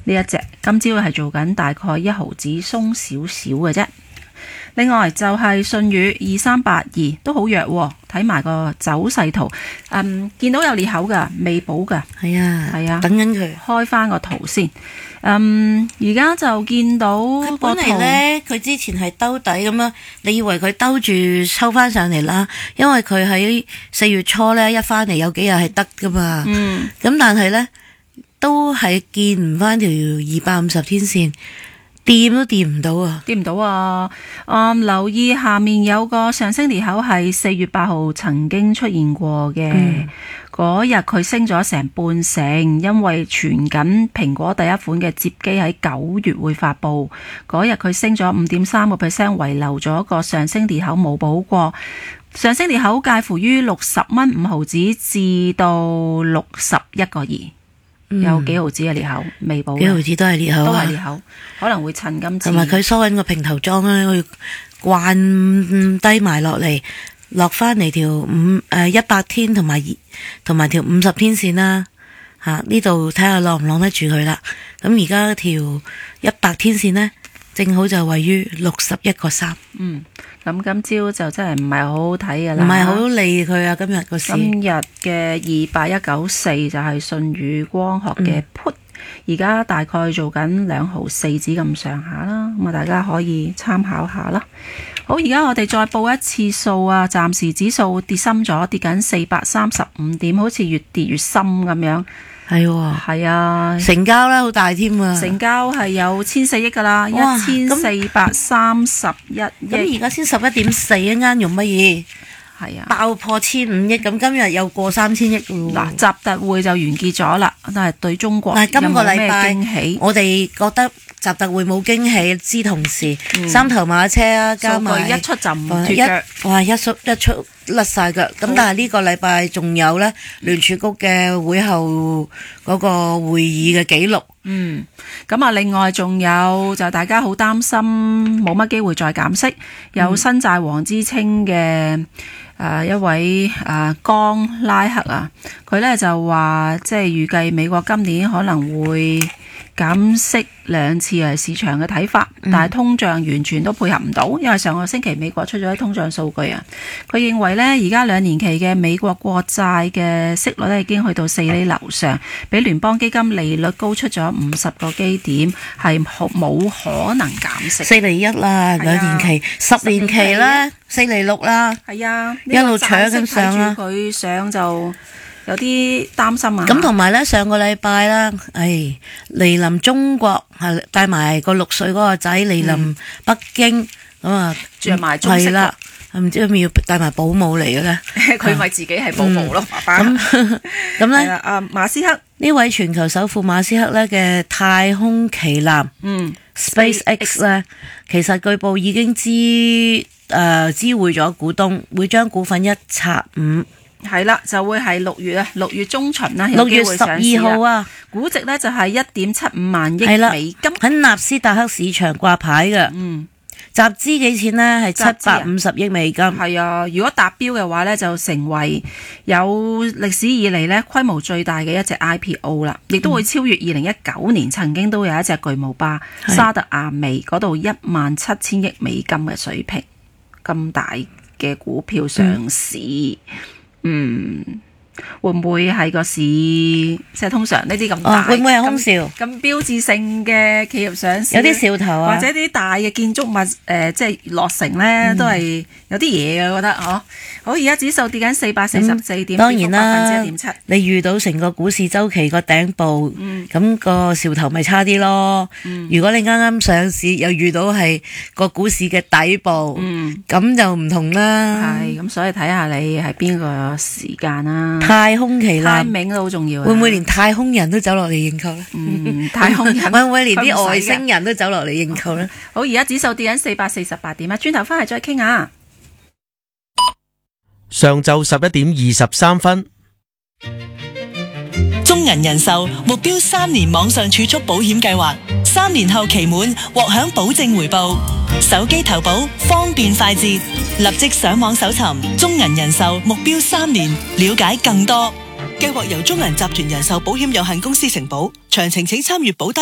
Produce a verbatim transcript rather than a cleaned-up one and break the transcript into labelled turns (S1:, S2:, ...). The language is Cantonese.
S1: 呢一隻，今朝係做緊大概一毫子鬆少少嘅啫。另外就係舜宇二三八二都好弱，睇埋個走勢圖，嗯，見到有裂口噶，未補噶，
S2: 係啊，
S1: 係啊，
S2: 等緊佢
S1: 開翻個圖先。嗯，而家就見到
S2: 佢
S1: 個圖
S2: 本嚟咧，佢之前係兜底咁樣，你以為佢兜住抽翻上嚟啦？因為佢喺四月初咧一翻嚟有幾日係得噶嘛，
S1: 嗯，
S2: 咁但係咧都係見唔翻條二百五十天線。掂都掂唔到啊！
S1: 掂唔到啊！嗯，留意下面有個上升裂口係四月八號曾經出現過嘅，嗰日佢升咗成半成，因為傳緊蘋果第一款嘅摺機喺九月會發布，嗰日佢升咗五點三個 percent， 遺留咗個上升裂口冇補過，上升裂口介乎於六十蚊五毫子至到六十一個二。有幾毫子嘅裂口未補，
S2: 幾毫子都係裂口啊，
S1: 都係裂口，可能會趁今次。
S2: 同埋佢收緊個平頭裝咧，佢慣低埋落嚟，落翻嚟條五誒一百天同埋同埋條五十天線啦。吓，呢度睇下晾唔晾得住佢啦。咁而家條一百天線呢，正好就位於六十一個三。
S1: 嗯。咁今朝就真係唔係好好睇㗎啦，
S2: 唔係好理佢啊！今日個市，
S1: 今日嘅二八一九四就係舜宇光學嘅 put，而家大概做緊兩毫四子咁上下啦，咁啊大家可以參考下啦。好，而家我哋再報一次數啊，暫時指數跌深咗，跌緊四百三十五點，好似越跌越深咁樣。
S2: 係喎，
S1: 係啊，
S2: 成交啦好大添啊！
S1: 成交係有千四億噶啦，一千四百三十一億。
S2: 咁而家先十一點四，一間用乜嘢？
S1: 係啊，
S2: 爆破千五億，咁今日又過三千億咯。
S1: 嗱，習特會就完結咗啦，但係對中國
S2: 但係今個禮拜
S1: 有冇咩驚喜？
S2: 我哋覺得習特會冇驚喜，之同時、嗯、三頭馬車啊，加埋
S1: 一出就唔脫腳，
S2: 哇一出一出甩晒腳。咁但係呢個禮拜仲有咧聯儲局嘅會後嗰個會議嘅記錄。
S1: 嗯，咁啊，另外仲有就大家好擔心冇乜機會再減息，有新債王之稱嘅誒、呃、一位誒、呃、江拉克啊，佢咧就話即係預計美國今年可能會減息兩次係市場嘅睇法，但係通脹完全都配合唔到，因為上個星期美國出咗啲通脹數據啊。佢認為呢，而家兩年期嘅美國國債嘅息率咧已經去到四厘樓上，比聯邦基金利率高出咗五十個基點，係冇可能減息。
S2: 四厘一啦，兩年期、十年期啦，四厘六啦，
S1: 係啊，
S2: 一路搶緊上啦。
S1: 佢上就有啲擔心啊！
S2: 咁同埋咧，上個禮拜啦，誒嚟臨中國係帶埋個六歲嗰個仔嚟臨北京，咁啊
S1: 著埋中式啦，
S2: 唔知係咪要帶埋保姆嚟嘅咧？
S1: 佢咪自己係保姆咯，爸爸。
S2: 咁咁咧，
S1: 啊馬斯克
S2: 呢位全球首富馬斯克咧嘅太空旗艦，嗯 SpaceX 咧，其實據報已經知誒知會咗股東，會將股份一拆五。
S1: 係啦，就會係六月啊，六月中旬啦，
S2: 六月十二號啊，
S1: 估值咧就係一點七五萬億美金，
S2: 喺納斯達克市場掛牌嘅。嗯，集資幾錢呢？係七百五十億美金。
S1: 係啊，如果達標嘅話咧，就成為有歷史以嚟咧規模最大嘅一隻 I P O 啦，亦都會超越二零一九年曾經都有一隻巨無霸、嗯、沙特阿美嗰度一萬七千億美金嘅水平，咁大嘅股票上市。嗯嗯，會唔會係個市即係通常呢啲咁大、哦、
S2: 會唔會係空笑
S1: 咁標誌性嘅企業上市？
S2: 有啲兆頭啊，
S1: 或者啲大嘅建築物誒、呃，即係落成咧，嗯、都係有啲嘢嘅，我覺得嗬。好，而家指數跌緊四百四十四點，
S2: 當然啦，
S1: 百分之一點七。
S2: 你遇到成個股市周期個頂部，咁、嗯、個兆頭咪差啲咯。嗯、如果你啱啱上市又遇到係個股市嘅底部，咁、嗯、就唔同啦。
S1: 係咁，所以睇下你係邊個時間啦。
S2: 太空旗艦
S1: 名都好重要啊！
S2: 會唔會連太空人都走落嚟認購咧？
S1: 嗯，太空人
S2: 會唔會連啲外星人都走落嚟認購咧？
S1: 好，而家指數跌緊四百四十八點啊！轉頭翻嚟再傾下。
S3: 上晝十一點二十三分，
S4: 中銀人壽目標三年網上儲蓄保險計劃，三年後期滿獲享保證回報，手機投保方便快捷，立即上網搜尋中銀人壽目標三年，了解更多。計劃由中銀集團人壽保險有限公司承保，詳情請參閱保單。